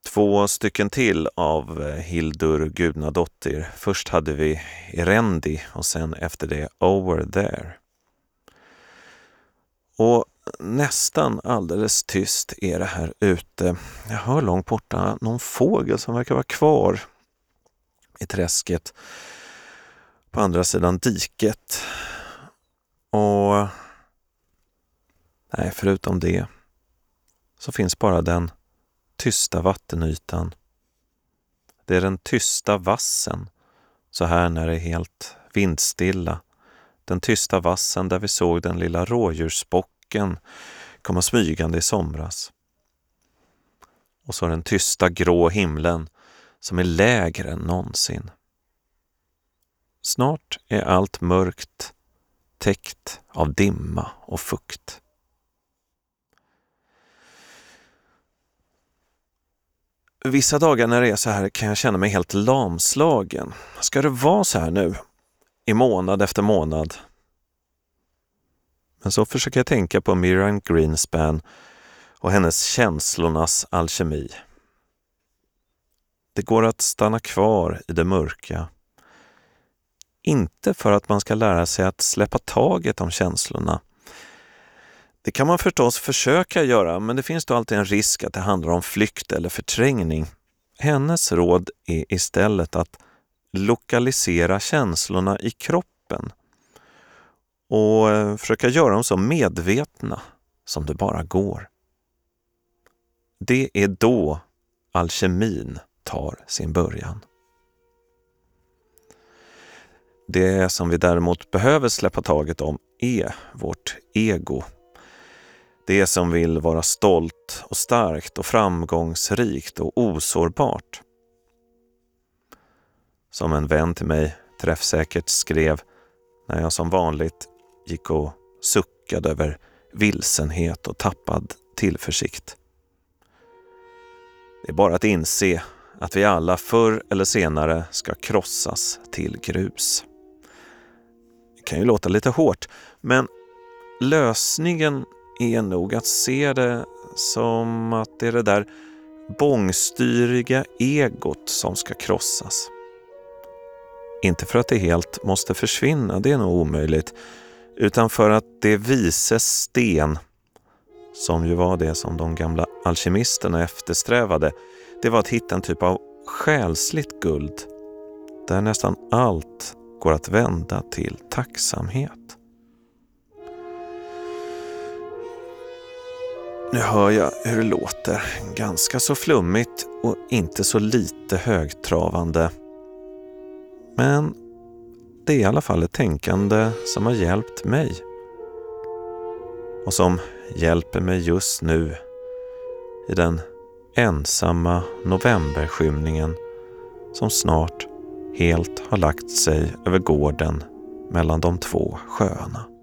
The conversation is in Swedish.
2 stycken till av Hildur Gudnadottir. Först hade vi Erendi och sen efter det Over There. Och nästan alldeles tyst är det här ute. Jag hör långt borta någon fågel som verkar vara kvar i träsket på andra sidan diket. Och nej, förutom det så finns bara den tysta vattenytan. Det är den tysta vassen, så här när det är helt vindstilla. Den tysta vassen där vi såg den lilla rådjursbocken komma smygande i somras. Och så den tysta grå himlen som är lägre än någonsin. Snart är allt mörkt, täckt av dimma och fukt. Vissa dagar när det är så här kan jag känna mig helt lamslagen. Ska det vara så här nu? I månad efter månad? Men så försöker jag tänka på Miriam Greenspan och hennes känslornas alkemi. Det går att stanna kvar i det mörka. Inte för att man ska lära sig att släppa taget om känslorna. Det kan man förstås försöka göra, men det finns då alltid en risk att det handlar om flykt eller förträngning. Hennes råd är istället att lokalisera känslorna i kroppen och försöka göra dem så medvetna som det bara går. Det är då alkemin tar sin början. Det som vi däremot behöver släppa taget om är vårt ego. Det som vill vara stolt och starkt och framgångsrikt och osårbart. Som en vän till mig träffsäkert skrev när jag som vanligt gick och suckade över vilsenhet och tappad tillförsikt. Det är bara att inse att vi alla förr eller senare ska krossas till grus. Det kan ju låta lite hårt, men lösningen är nog att se det som att det är det där bångstyriga egot som ska krossas. Inte för att det helt måste försvinna, det är nog omöjligt, utan för att det vises sten, som ju var det som de gamla alkemisterna eftersträvade, det var att hitta en typ av själsligt guld där nästan allt går att vända till tacksamhet. Nu hör jag hur det låter, ganska så flummigt och inte så lite högtravande. Men det är i alla fall ett tänkande som har hjälpt mig. Och som hjälper mig just nu i den ensamma novemberskymningen som snart helt har lagt sig över gården mellan de 2 sjöarna.